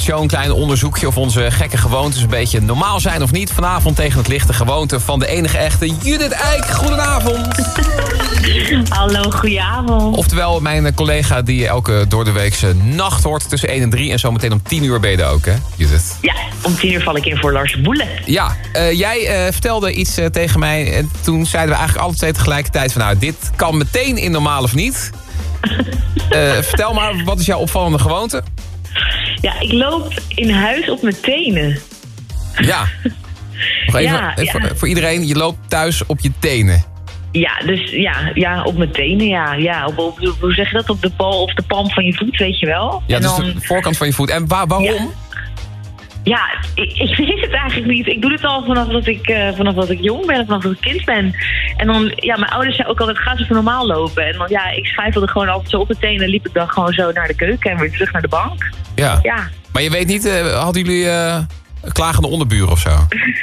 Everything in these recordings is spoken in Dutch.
show een klein onderzoekje of onze gekke gewoontes een beetje normaal zijn of niet. Vanavond tegen het licht de gewoonte van de enige echte Judith Eyck. Goedenavond. Hallo, goedenavond. Oftewel mijn collega die elke doordeweekse nacht hoort tussen 1 en 3. En zometeen om 10 uur ben je er ook, hè, Judith? Ja, om 10 uur val ik in voor Lars Boelen. Ja, jij vertelde iets tegen mij en toen zeiden we eigenlijk alle twee tegelijkertijd van, nou, dit kan meteen in normaal of niet. Vertel maar, wat is jouw opvallende gewoonte? Ja, ik loop in huis op mijn tenen. Ja. Nog even voor iedereen, je loopt thuis op je tenen. Ja, dus ja, op mijn tenen, ja. Hoe zeg je dat? Op de bal of de palm van je voet, weet je wel? Ja, dus de voorkant van je voet. En waarom? Ja, ik weet het eigenlijk niet. Ik doe het al vanaf dat ik jong ben, vanaf dat ik kind ben. En dan, ja, mijn ouders zeiden ook altijd, ga eens even normaal lopen. En dan, ja, ik schijfelde gewoon altijd zo op mijn tenen. Liep ik dan gewoon zo naar de keuken en weer terug naar de bank. Ja. Maar je weet niet, hadden jullie klagende onderburen of zo?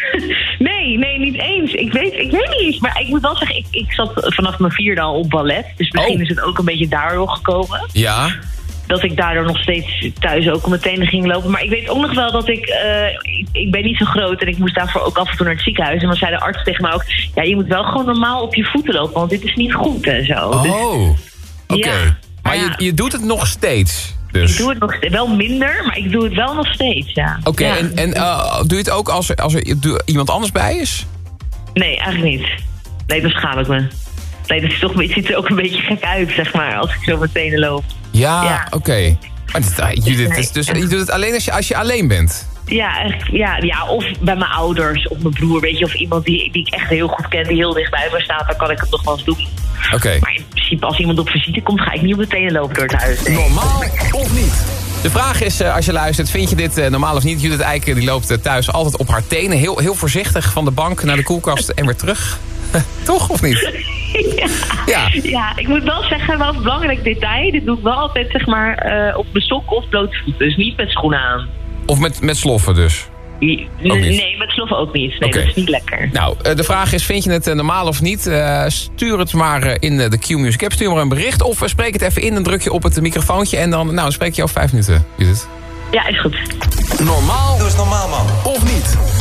Nee, niet eens. Ik weet niet. Maar ik moet wel zeggen, ik zat vanaf mijn 4e al op ballet. Dus misschien is het ook een beetje daardoor gekomen. Ja. Dat ik daardoor nog steeds thuis ook op mijn tenen ging lopen. Maar ik weet ook nog wel dat ik ben niet zo groot en ik moest daarvoor ook af en toe naar het ziekenhuis. En dan zei de arts tegen mij ook, ja, je moet wel gewoon normaal op je voeten lopen, want dit is niet goed en zo. Oh, oké. Ja, maar je doet het nog steeds? Dus. Ik doe het nog steeds. Wel minder, maar ik doe het wel nog steeds, ja. Oké, en doe je het ook als er iemand anders bij is? Nee, eigenlijk niet. Nee, dan schaam ik me. Nee, het ziet er ook een beetje gek uit, zeg maar, als ik zo op mijn tenen loop. Ja. Oké. Maar Judith, dus je doet het alleen als je alleen bent? Ja, eigenlijk, ja, of bij mijn ouders of mijn broer, weet je, of iemand die ik echt heel goed ken, die heel dichtbij me staat, dan kan ik het nog wel eens doen. Oké. Maar in principe, als iemand op visite komt, ga ik niet op mijn tenen lopen door het huis. Nee. Normaal of niet? De vraag is, als je luistert, vind je dit normaal of niet? Judith Eyck die loopt thuis altijd op haar tenen. Heel voorzichtig van de bank naar de koelkast en weer terug. Toch, of niet? Ja, ik moet wel zeggen, wel een belangrijk detail. Dit doe ik wel altijd, zeg maar, op mijn sokken of blote voeten. Dus niet met schoenen aan. Of met sloffen dus? Nee, met sloffen ook niet. Nee, dat is niet lekker. Nou, de vraag is, vind je het normaal of niet? Stuur het maar in de Q-Music app. Stuur maar een bericht. Of spreek het even in, dan druk je op het microfoontje. En dan spreek je over 5 minuten, Judith. Ja, is goed. Normaal. Doe eens normaal, man. Of niet?